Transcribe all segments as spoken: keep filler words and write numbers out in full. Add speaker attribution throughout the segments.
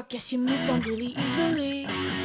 Speaker 1: rock, guess you moved on really easily.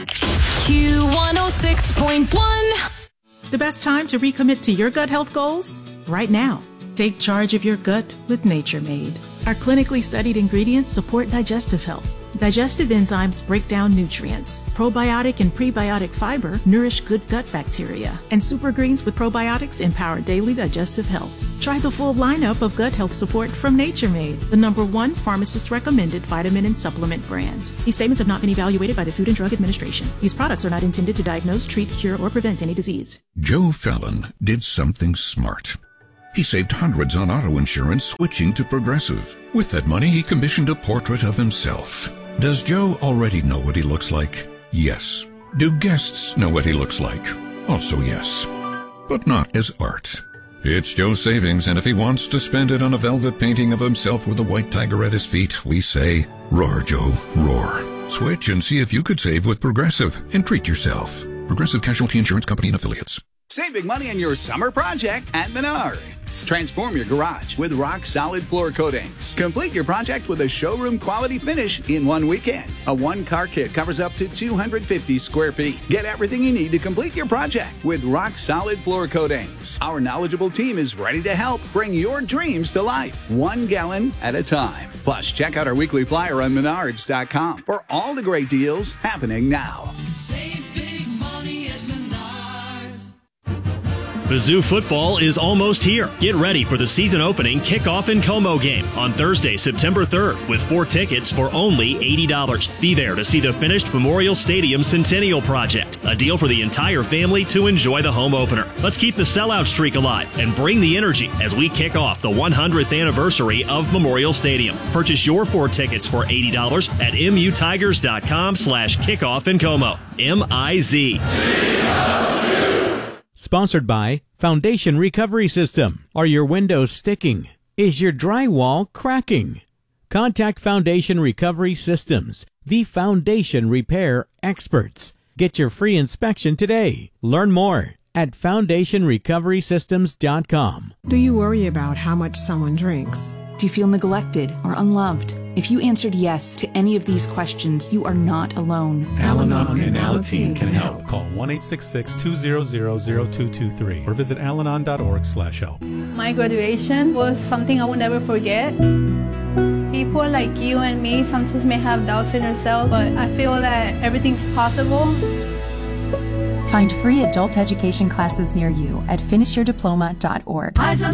Speaker 2: Q one oh six point one.
Speaker 3: The best time to recommit to your gut health goals? Right now. Take charge of your gut with Nature Made. Our clinically studied ingredients support digestive health. Digestive enzymes break down nutrients. Probiotic and prebiotic fiber nourish good gut bacteria. And super greens with probiotics empower daily digestive health. Try the full lineup of gut health support from Nature Made, the number one pharmacist-recommended vitamin and supplement brand. These statements have not been evaluated by the Food and Drug Administration. These products are not intended to diagnose, treat, cure, or prevent any disease.
Speaker 4: Joe Fallon did something smart. He saved hundreds on auto insurance switching to Progressive. With that money, he commissioned a portrait of himself. Does Joe already know what he looks like? Yes. Do guests know what he looks like? Also yes. But not as art. It's Joe's savings, and if he wants to spend it on a velvet painting of himself with a white tiger at his feet, we say, roar, Joe, roar. Switch and see if you could save with Progressive and treat yourself. Progressive Casualty Insurance Company and Affiliates.
Speaker 5: Save big money on your summer project at Menards. Transform your garage with rock-solid floor coatings. Complete your project with a showroom-quality finish in one weekend. A one-car kit covers up to two hundred fifty square feet. Get everything you need to complete your project with rock-solid floor coatings. Our knowledgeable team is ready to help bring your dreams to life, one gallon at a time. Plus, check out our weekly flyer on menards dot com for all the great deals happening now.
Speaker 6: Save big money at Menards.
Speaker 7: Mizzou football is almost here. Get ready for the season opening kickoff in Como game on Thursday, September third, with four tickets for only eighty dollars. Be there to see the finished Memorial Stadium Centennial Project, a deal for the entire family to enjoy the home opener. Let's keep the sellout streak alive and bring the energy as we kick off the one hundredth anniversary of Memorial Stadium. Purchase your four tickets for eighty dollars at mutigers.com slash kickoff in Como. M I Z.
Speaker 8: Sponsored by Foundation Recovery System. Are your windows sticking? Is your drywall cracking? Contact Foundation Recovery Systems, the foundation repair experts. Get your free inspection today. Learn more at foundation recovery systems dot com.
Speaker 9: Do you worry about how much someone drinks?
Speaker 10: Do you feel neglected or unloved? If you answered yes to any of these questions, you are not alone.
Speaker 11: Al-Anon and Alateen can help. Call one eight six six, two zero zero, zero two two three or visit alanon dot org slash help.
Speaker 12: My graduation was something I will never forget. People like you and me sometimes may have doubts in yourself, but I feel that everything's possible.
Speaker 13: Find free adult education classes near you at finish your diploma dot org.
Speaker 6: Eyes on